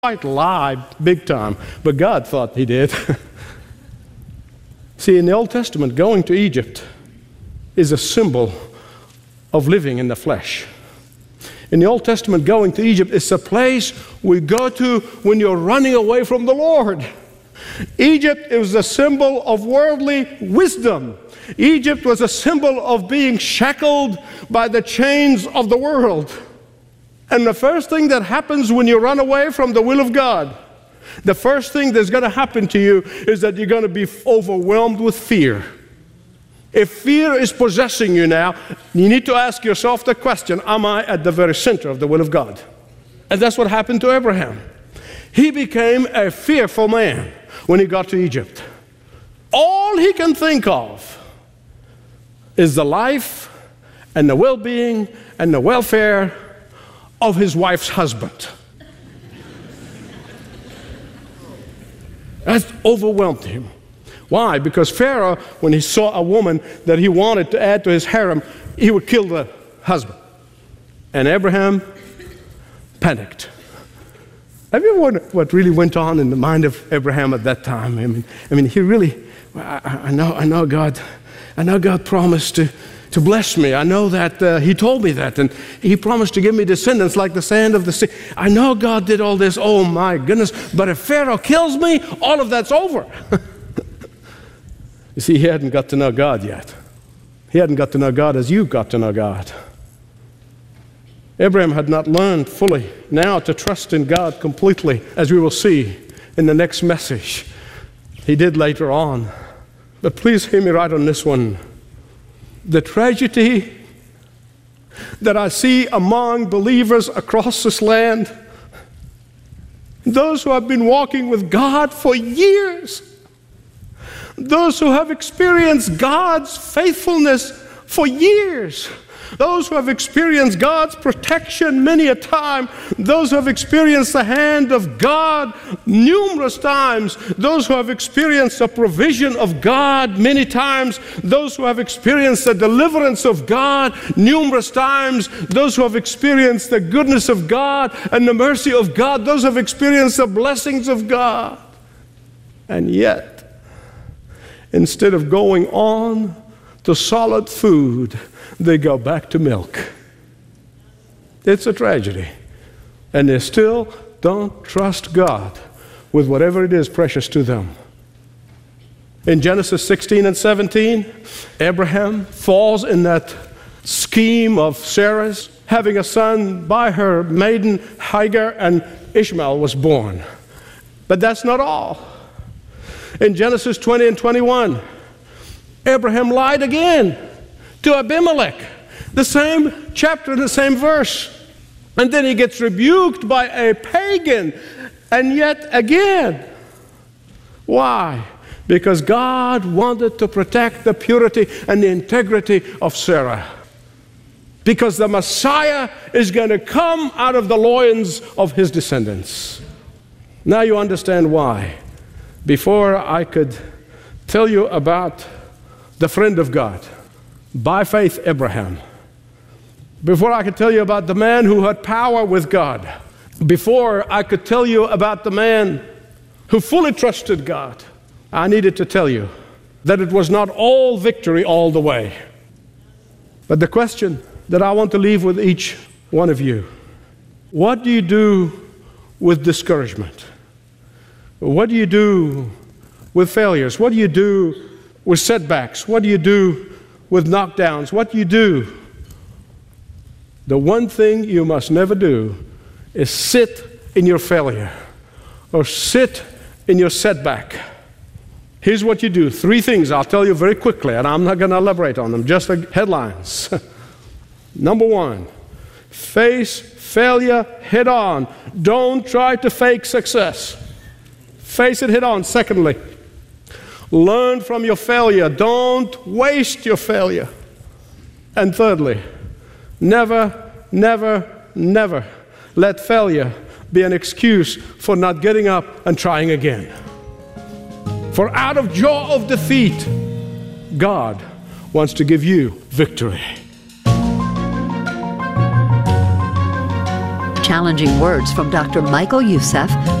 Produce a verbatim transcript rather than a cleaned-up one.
Quite lied big time, but God thought he did. See, in the Old Testament, going to Egypt is a symbol of living in the flesh. In the Old Testament, going to Egypt is a place we go to when you're running away from the Lord. Egypt is a symbol of worldly wisdom. Egypt was a symbol of being shackled by the chains of the world. And the first thing that happens when you run away from the will of God, the first thing that's going to happen to you is that you're going to be overwhelmed with fear. If fear is possessing you now, you need to ask yourself the question, am I at the very center of the will of God? And that's what happened to Abraham. He became a fearful man when he got to Egypt. All he can think of is the life and the well-being and the welfare of his wife's husband. That overwhelmed him. Why? Because Pharaoh, when he saw a woman that he wanted to add to his harem, he would kill the husband. And Abraham panicked. Have you ever wondered what really went on in the mind of Abraham at that time? I mean, I mean, he really, I, I know, I know God, I know God promised to, to bless me. I know that uh, he told me that, and he promised to give me descendants like the sand of the sea. I know God did all this. Oh my goodness! But if Pharaoh kills me, all of that's over. You see, he hadn't got to know God yet. He hadn't got to know God as you got to know God. Abraham had not learned fully now to trust in God completely, as we will see in the next message. He did later on. But please hear me right on this one. The tragedy that I see among believers across this land, those who have been walking with God for years, those who have experienced God's faithfulness for years, those who have experienced God's protection many a time, those who have experienced the hand of God numerous times, those who have experienced the provision of God many times, those who have experienced the deliverance of God numerous times, those who have experienced the goodness of God and the mercy of God, those who have experienced the blessings of God. And yet, instead of going on to solid food, they go back to milk. It's a tragedy. And they still don't trust God with whatever it is precious to them. In Genesis sixteen and seventeen, Abraham falls in that scheme of Sarah's, having a son by her maiden Hagar, and Ishmael was born. But that's not all. In Genesis twenty and twenty-one, Abraham lied again to Abimelech. The same chapter, the same verse. And then he gets rebuked by a pagan. And yet again. Why? Because God wanted to protect the purity and the integrity of Sarah. Because the Messiah is going to come out of the loins of his descendants. Now you understand why. Before I could tell you about the friend of God, by faith Abraham, before I could tell you about the man who had power with God, before I could tell you about the man who fully trusted God, I needed to tell you that it was not all victory all the way. But the question that I want to leave with each one of you, what do you do with discouragement? What do you do with failures? What do you do with setbacks? What do you do with knockdowns? What do you do? The one thing you must never do is sit in your failure or sit in your setback. Here's what you do. Three things I'll tell you very quickly, and I'm not going to elaborate on them, just the headlines. Number one, face failure head on. Don't try to fake success. Face it head on. Secondly, learn from your failure. Don't waste your failure. And thirdly, never, never, never let failure be an excuse for not getting up and trying again. For out of jaw of defeat, God wants to give you victory. challenging words from Doctor Michael Youssef,